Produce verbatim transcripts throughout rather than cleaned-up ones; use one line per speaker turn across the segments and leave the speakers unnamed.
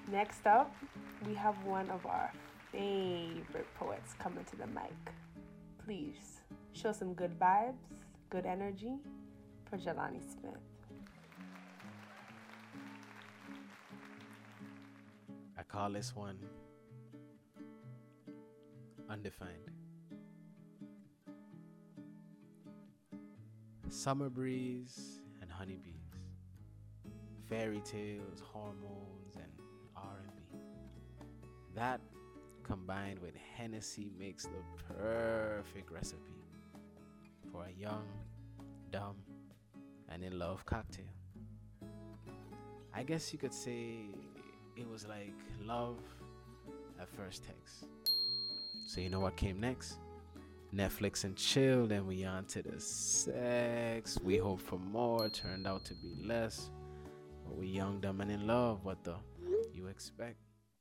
Next up, we have one of our favorite poets coming to the mic. Please show some good vibes, good energy for Jelani Smith.
I call this one Undefined. Summer breeze and honeybees, fairy tales, hormones, and R and B. That combined with Hennessy makes the perfect recipe for a young, dumb, and in love cocktail. I guess you could say it was like love at first text. So you know what came next? Netflix and chill, then we on to the sex. We hope for more, turned out to be less. But we young, dumb, and in love. What the you expect?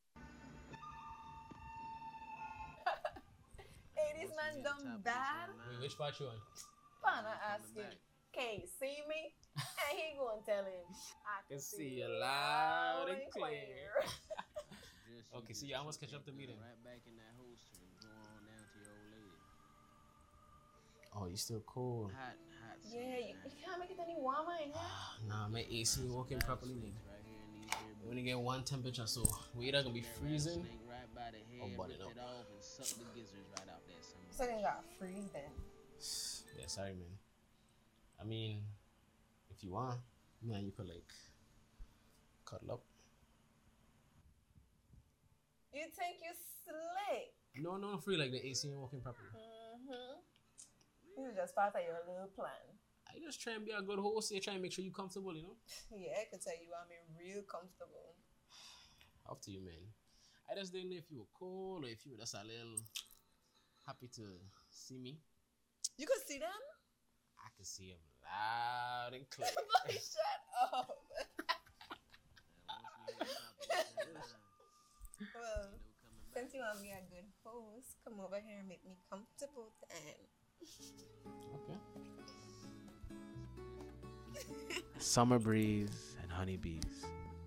Hey, this man done bad.
Wait, which part you on?
Pana ask him, can you see me? And he gonna tell him, I can see you loud and clear.
Okay, see, you almost catch up to me then.
Right back in that holster and go on down to your old lady.
Oh, you still cool?
Hot, hot.
Yeah, you, you can't make it any warmer in here.
Nah, my A C ain't working properly then.
Right here in these here
We only get one temperature, so we either gonna be freezing.
snake right by the head,
Oh, buddy,
rip
no.
it off and suck the gizzards right out that summer.
So they got freeze then.
Yeah, sorry, man. I mean, if you want, yeah, you could like cuddle up.
You think you slick?
No, no, free like the A C ain't working properly.
Mm-hmm. This is just part of your little plan.
I just try and be a good host. You try and make sure you comfortable, you know.
Yeah, I can tell you I'm in real comfortable.
Up to you, man. I just didn't know if you were cold or if you were just a little happy to see me.
You could see them?
I can see him loud and clear.
Boy, shut up. Well, since you want to be a good host, come over here and make me comfortable then.
Okay. Summer breeze and honeybees,